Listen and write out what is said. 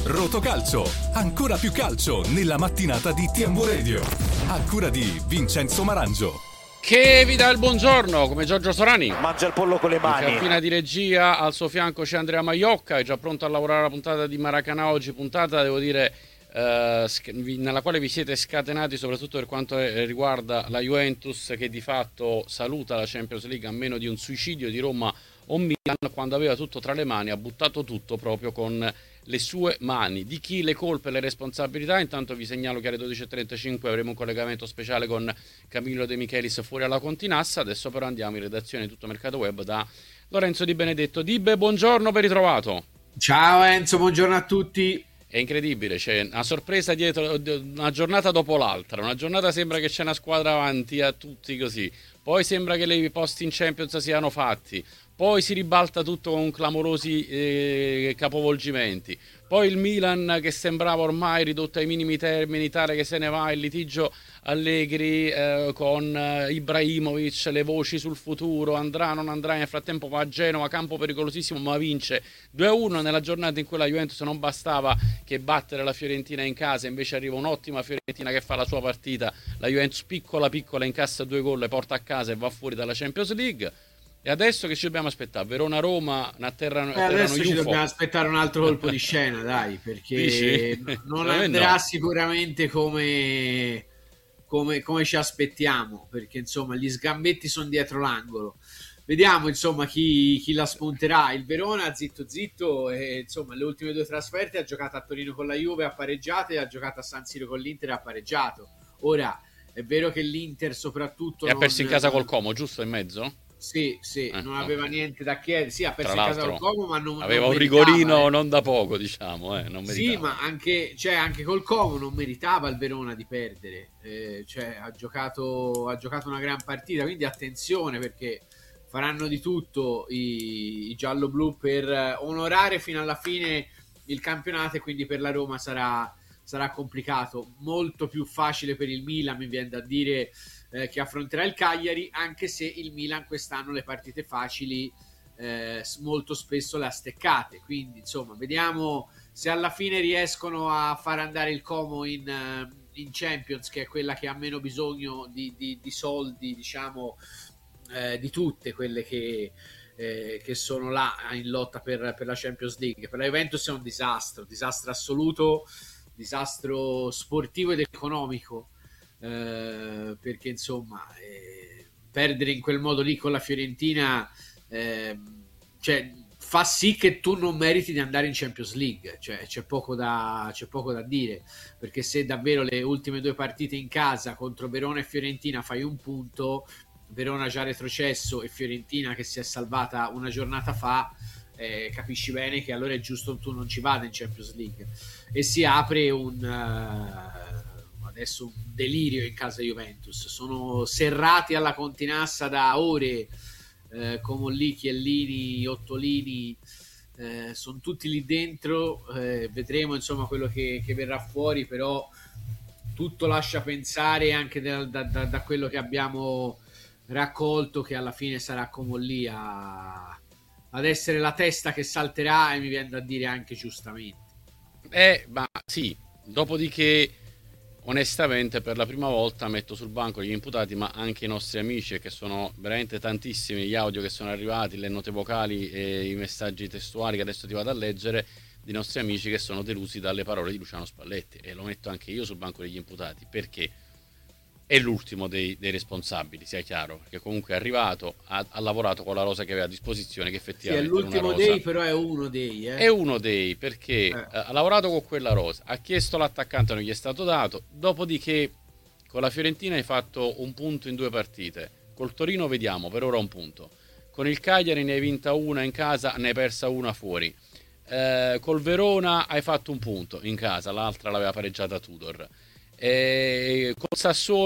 Rotocalcio, ancora più calcio nella mattinata di TMW Radio. A cura di Vincenzo Marangio. Che vi dà il buongiorno, come Giorgio Sorani. Mangia il pollo con le mani. In cabina di regia, al suo fianco c'è Andrea Maiocca, è già pronto a lavorare la puntata di Maracanã oggi, puntata, devo dire, nella quale vi siete scatenati soprattutto per quanto riguarda la Juventus, che di fatto saluta la Champions League a meno di un suicidio di Roma o Milan, quando aveva tutto tra le mani, ha buttato tutto proprio con le sue mani. Di chi le colpe e le responsabilità? Intanto vi segnalo che alle 12.35 avremo un collegamento speciale con Camillo De Michelis fuori alla Continassa. Adesso però andiamo in redazione di Tutto Mercato Web da Lorenzo Di Benedetto. Dibbe, buongiorno, ben ritrovato. Ciao Enzo, buongiorno a tutti. È incredibile, c'è una sorpresa dietro, una giornata dopo l'altra. Una giornata sembra che c'è una squadra avanti a tutti così, poi sembra che i posti in Champions siano fatti, poi si ribalta tutto con clamorosi capovolgimenti, poi il Milan che sembrava ormai ridotto ai minimi termini, tale che se ne va, il litigio Allegri con Ibrahimovic, le voci sul futuro, andrà, non andrà, nel frattempo va a Genova, campo pericolosissimo, ma vince 2-1 nella giornata in cui la Juventus non bastava che battere la Fiorentina in casa, invece arriva un'ottima Fiorentina che fa la sua partita, la Juventus piccola incassa 2 gol, le porta a casa e va fuori dalla Champions League. E adesso che ci dobbiamo aspettare? Verona-Roma, adesso ci dobbiamo aspettare un altro colpo di scena, dai, perché non andrà sicuramente come ci aspettiamo, perché insomma gli sgambetti sono dietro l'angolo. Vediamo insomma chi la spunterà. Il Verona zitto e insomma le ultime 2 trasferte ha giocato a Torino con la Juve, ha pareggiato, e ha giocato a San Siro con l'Inter e ha pareggiato. Ora è vero che l'Inter soprattutto ha perso in casa col Como, giusto, in mezzo? Sì, non aveva niente da chiedere. Sì, ha perso in casa col Como, ma non aveva non un meritava, rigorino non da poco, diciamo, non meritava. Sì, ma anche col Como non meritava il Verona di perdere. Ha giocato una gran partita, quindi attenzione, perché faranno di tutto i giallo-blu per onorare fino alla fine il campionato, e quindi per la Roma sarà complicato. Molto più facile per il Milan, mi viene da dire, che affronterà il Cagliari, anche se il Milan quest'anno le partite facili molto spesso le ha steccate, quindi insomma vediamo se alla fine riescono a far andare il Como in Champions, che è quella che ha meno bisogno di soldi, diciamo, di tutte quelle che sono là in lotta per la Champions League. Per la Juventus è un disastro assoluto, disastro sportivo ed economico, perché insomma perdere in quel modo lì con la Fiorentina fa sì che tu non meriti di andare in Champions League, c'è poco da dire, perché se davvero le ultime 2 partite in casa contro Verona e Fiorentina fai un punto, Verona già retrocesso e Fiorentina che si è salvata una giornata fa, capisci bene che allora è giusto tu non ci vada in Champions League, e si apre adesso un delirio in casa Juventus. Sono serrati alla Continassa da ore, Comolli, Chiellini, Ottolini, sono tutti lì dentro, vedremo insomma quello che verrà fuori, però tutto lascia pensare, anche da quello che abbiamo raccolto, che alla fine sarà Comolli ad essere la testa che salterà, e mi viene da dire anche giustamente. Ma sì, dopodiché onestamente per la prima volta metto sul banco gli imputati, ma anche i nostri amici, che sono veramente tantissimi gli audio che sono arrivati, le note vocali e i messaggi testuali che adesso ti vado a leggere, di nostri amici che sono delusi dalle parole di Luciano Spalletti, e lo metto anche io sul banco degli imputati, perché è l'ultimo dei responsabili, sia chiaro, perché comunque è arrivato, ha lavorato con la rosa che aveva a disposizione, che effettivamente è l'ultimo una rosa, dei, però è uno dei è uno dei, perché ha lavorato con quella rosa, ha chiesto l'attaccante, non gli è stato dato, dopodiché con la Fiorentina hai fatto un punto in 2 partite, col Torino vediamo, per ora un punto, con il Cagliari ne hai vinta una in casa, ne hai persa una fuori, col Verona hai fatto un punto in casa, l'altra l'aveva pareggiata Tudor, col Sassuolo